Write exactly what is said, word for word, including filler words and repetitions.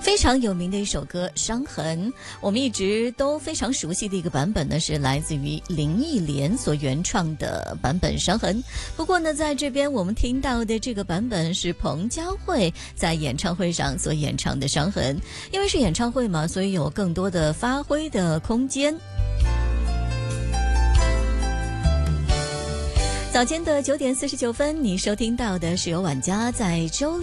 非常有名的一首歌《伤痕》，我们一直都非常熟悉的一个版本呢，是来自于林忆莲所原创的版本《伤痕》。不过呢，在这边我们听到的这个版本是彭佳慧在演唱会上所演唱的《伤痕》，因为是演唱会嘛，所以有更多的发挥的空间。早间的九点四十九分，你收听到的是由晚佳在周